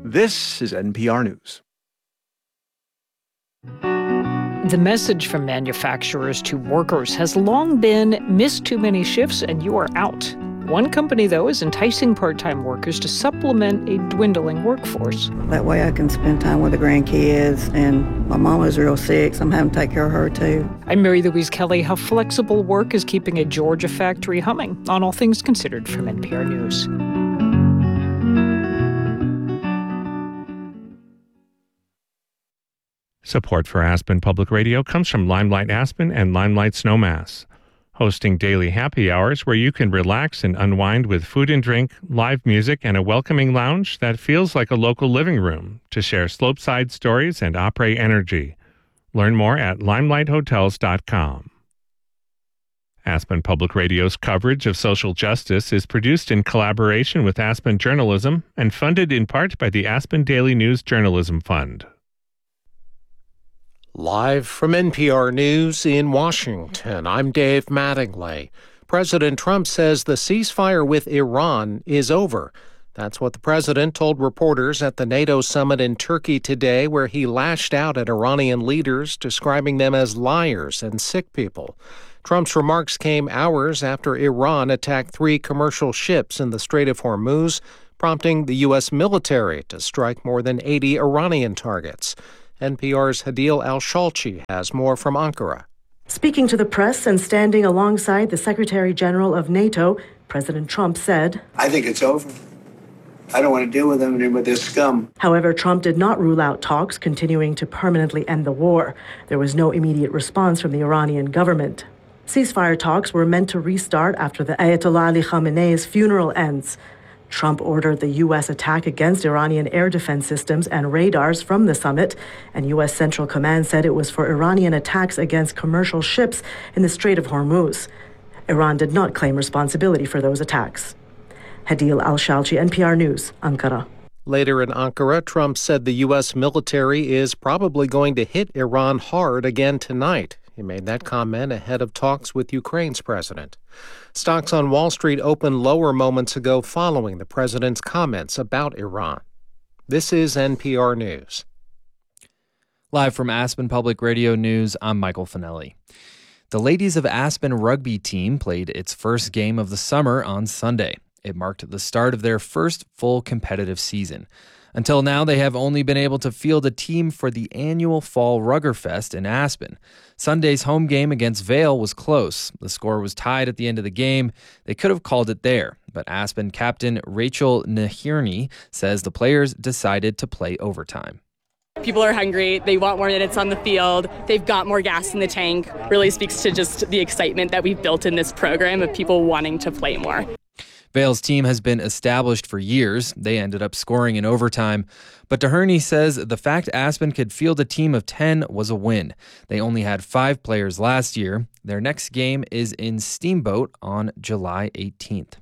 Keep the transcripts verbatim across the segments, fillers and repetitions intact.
This is N P R News. The message from manufacturers to workers has long been, miss too many shifts and you are out. One company, though, is enticing part-time workers to supplement a dwindling workforce. That way I can spend time with the grandkids, and my mama's real sick, so I'm having to take care of her, too. I'm Mary Louise Kelly. How flexible work is keeping a Georgia factory humming on All Things Considered from N P R News. Support for Aspen Public Radio comes from Limelight Aspen and Limelight Snowmass, hosting daily happy hours where you can relax and unwind with food and drink, live music, and a welcoming lounge that feels like a local living room to share slopeside stories and après energy. Learn more at limelight hotels dot com. Aspen Public Radio's coverage of social justice is produced in collaboration with Aspen Journalism and funded in part by the Aspen Daily News Journalism Fund. Live from N P R News in Washington, I'm Dave Mattingly. President Trump says the ceasefire with Iran is over. That's what the president told reporters at the NATO summit in Turkey today, where he lashed out at Iranian leaders, describing them as liars and sick people. Trump's remarks came hours after Iran attacked three commercial ships in the Strait of Hormuz, prompting the U S military to strike more than eighty Iranian targets. N P R's Hadeel Al-Shalchi has more from Ankara. Speaking to the press and standing alongside the Secretary General of NATO, President Trump said, I think it's over. I don't want to deal with them and with this scum. However, Trump did not rule out talks continuing to permanently end the war. There was no immediate response from the Iranian government. Ceasefire talks were meant to restart after the Ayatollah Ali Khamenei's funeral ends. Trump ordered the U S attack against Iranian air defense systems and radars from the summit, and U S Central Command said it was for Iranian attacks against commercial ships in the Strait of Hormuz. Iran did not claim responsibility for those attacks. Hadeel Al-Shalchi, N P R News, Ankara. Later in Ankara, Trump said the U S military is probably going to hit Iran hard again tonight. He made that comment ahead of talks with Ukraine's president. Stocks on Wall Street opened lower moments ago following the president's comments about Iran. This is N P R News. Live from Aspen Public Radio News, I'm Michael Finelli. The Ladies of Aspen rugby team played its first game of the summer on Sunday. It marked the start of their first full competitive season. Until now, they have only been able to field a team for the annual Fall Ruggerfest in Aspen. Sunday's home game against Vail was close. The score was tied at the end of the game. They could have called it there, but Aspen captain Rachel Nahirny says the players decided to play overtime. People are hungry. They want more minutes on the field. They've got more gas in the tank. Really speaks to just the excitement that we've built in this program of people wanting to play more. Vail's team has been established for years. They ended up scoring in overtime. But Nahirny says the fact Aspen could field a team of ten was a win. They only had five players last year. Their next game is in Steamboat on July eighteenth.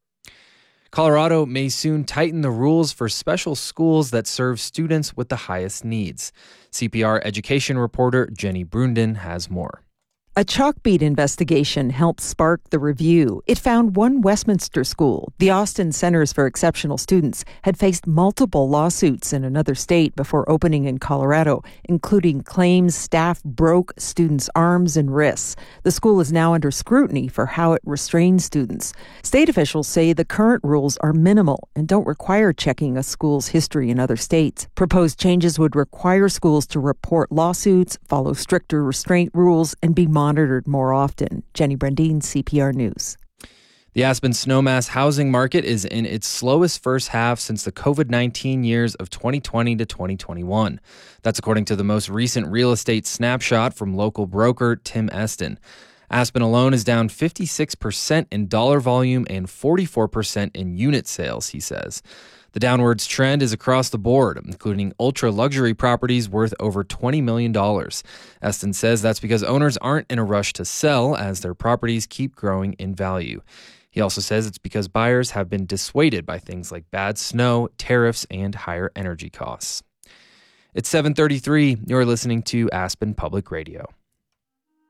Colorado may soon tighten the rules for special schools that serve students with the highest needs. C P R education reporter Jenny Brunden has more. A Chalkbeat investigation helped spark the review. It found one Westminster school, the Austin Centers for Exceptional Students, had faced multiple lawsuits in another state before opening in Colorado, including claims staff broke students' arms and wrists. The school is now under scrutiny for how it restrains students. State officials say the current rules are minimal and don't require checking a school's history in other states. Proposed changes would require schools to report lawsuits, follow stricter restraint rules, and be monitored more often. Jenny Brandine, C P R News. The Aspen Snowmass housing market is in its slowest first half since the covid nineteen years of twenty twenty to twenty twenty-one. That's according to the most recent real estate snapshot from local broker Tim Eston. Aspen alone is down fifty-six percent in dollar volume and forty-four percent in unit sales, he says. The downwards trend is across the board, including ultra-luxury properties worth over twenty million dollars. Eston says that's because owners aren't in a rush to sell as their properties keep growing in value. He also says it's because buyers have been dissuaded by things like bad snow, tariffs, and higher energy costs. It's seven thirty-three. You're listening to Aspen Public Radio.